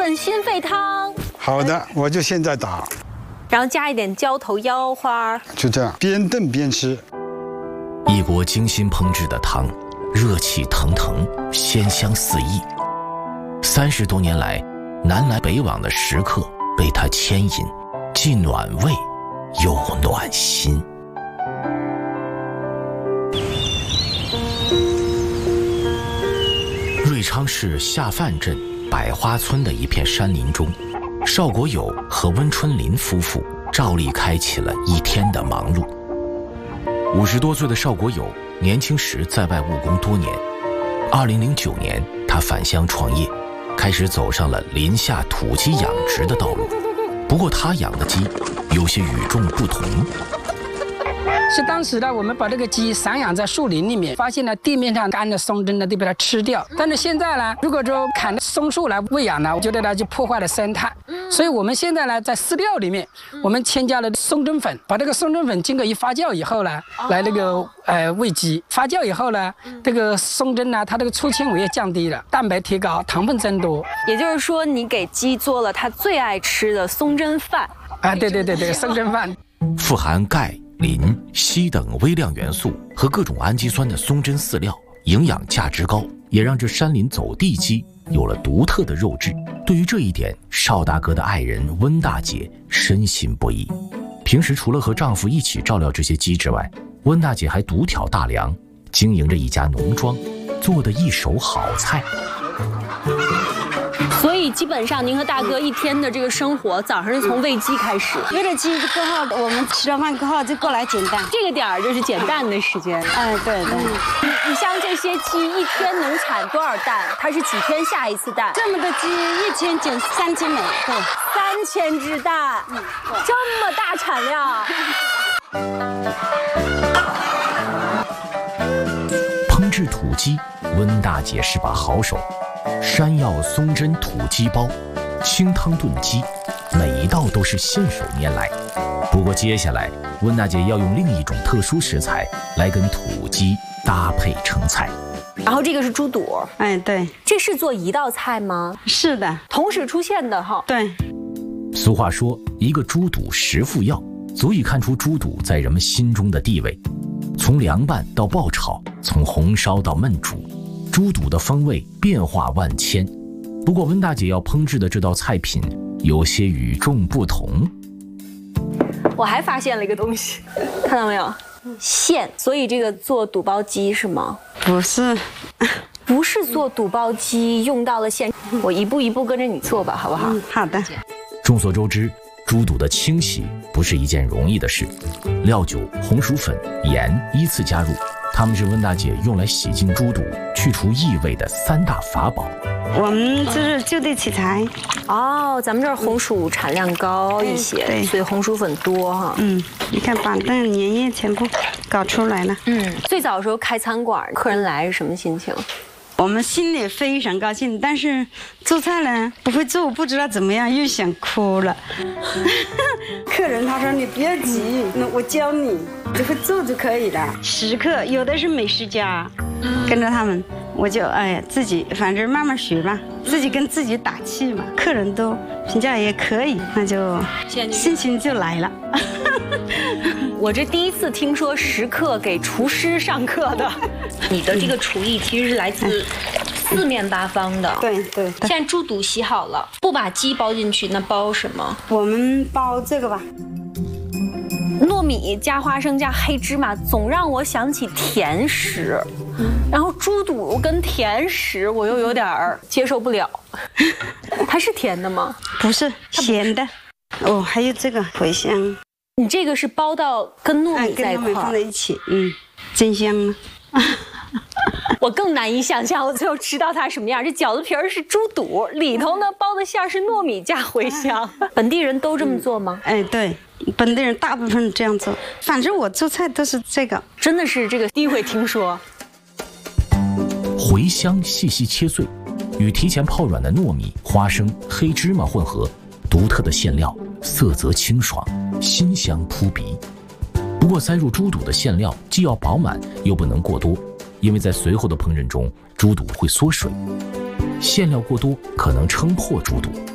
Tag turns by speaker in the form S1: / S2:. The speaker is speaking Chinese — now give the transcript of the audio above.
S1: 粉心肺汤。
S2: 好的，我就现在打。
S1: 然后加一点浇头、腰花，
S2: 就这样边炖边吃。
S3: 一锅精心烹制的汤，热气腾腾，鲜香四溢。30多年来，南来北往的食客被它牵引，既暖胃又暖心。瑞昌市下范镇百花村的一片山林中，邵国友和温春林夫妇照例开启了一天的忙碌。50多岁的邵国友年轻时在外务工多年，2009年他返乡创业，开始走上了林下土鸡养殖的道路。不过他养的鸡有些与众不同。
S4: 是当时呢，我们把这个鸡散养在树林里面，发现了地面上干的松针呢都被它吃掉。但是现在呢，如果说砍松树来喂养呢，我觉得呢就破坏了生态。所以我们现在呢，在饲料里面，我们添加了松针粉，把这个松针粉经过一发酵以后呢，来喂鸡。发酵以后呢，这个松针呢，它这个粗纤维也降低了，蛋白提高，糖分增多。
S1: 也就是说，你给鸡做了它最爱吃的松针饭。
S4: 对，松针饭，
S3: 富含钙、磷、硒等微量元素和各种氨基酸的松针饲料，营养价值高，也让这山林走地鸡有了独特的肉质。对于这一点，邵大哥的爱人温大姐深信不疑。平时除了和丈夫一起照料这些鸡之外，温大姐还独挑大梁，经营着一家农庄，做的一手好菜。
S1: 所以基本上您和大哥一天的这个生活，早上是从喂鸡开始，
S5: 喂了鸡过后，我们吃了饭过后就过来捡蛋，
S1: 这个点儿就是捡蛋的时间。
S5: 对。
S1: 你像这些鸡一天能产多少蛋？它是几天下一次蛋？
S5: 这么多鸡一天捡3000枚，对
S1: ，3000只蛋，这么大产量。
S3: 烹制土鸡，温大姐是把好手。山药松针土鸡煲、清汤炖鸡，每一道都是现手拈来。不过接下来，温大姐要用另一种特殊食材来跟土鸡搭配成菜。
S1: 然后这个是猪肚，
S5: 对，
S1: 这是做一道菜吗？
S5: 是的，
S1: 同时出现的哈。
S5: 对。
S3: 俗话说，一个猪肚10副药，足以看出猪肚在人们心中的地位。从凉拌到爆炒，从红烧到焖煮，猪肚的风味变化万千。不过温大姐要烹制的这道菜品有些与众不同。
S1: 我还发现了一个东西，看到没有？馅。所以这个做肚包鸡是吗？
S5: 不是，
S1: 不是做肚包鸡用到了馅。我一步一步跟着你做吧，好不好？
S5: 好的。
S3: 众所周知，猪肚的清洗不是一件容易的事，料酒、红薯粉、盐依次加入，它们是温大姐用来洗净猪肚、去除异味的3大法宝。
S5: 我们就是就地取材。
S1: 咱们这儿红薯产量高一些，对，所以红薯粉多哈。
S5: 你看把那个粘液全部搞出来了。
S1: 最早的时候开餐馆，客人来是什么心情？
S5: 我们心里非常高兴，但是做菜呢不会做，不知道怎么样，又想哭了。客人他说你不要急，那我教你，只会做就可以了。食客有的是美食家，跟着他们，我就自己反正慢慢学吧，自己跟自己打气嘛。客人都评价也可以，那就心情就来了。
S1: 我这第一次听说食客给厨师上课的。你的这个厨艺其实是来自四面八方的。
S5: 对。
S1: 现在猪肚洗好了，不把鸡包进去，那包什么？
S5: 我们包这个吧。
S1: 糯米加花生加黑芝麻，总让我想起甜食。然后猪肚跟甜食，我又有点接受不了。它是甜的吗？
S5: 不是，咸的。还有这个茴香。
S1: 你这个是包到跟糯米在一块，
S5: 放在一起，真香啊！
S1: 我更难以想象我最后吃到它什么样。这饺子皮儿是猪肚，里头呢包的馅是糯米加茴香。本地人都这么做吗？
S5: 对，本地人大部分这样做。反正我做菜都是这个，
S1: 真的是这个第一回听说。
S3: 茴香细细切碎，与提前泡软的糯米、花生、黑芝麻混合，独特的馅料，色泽清爽，辛香扑鼻。不过塞入猪肚的馅料既要饱满，又不能过多，因为在随后的烹饪中，猪肚会缩水，馅料过多可能撑破猪肚。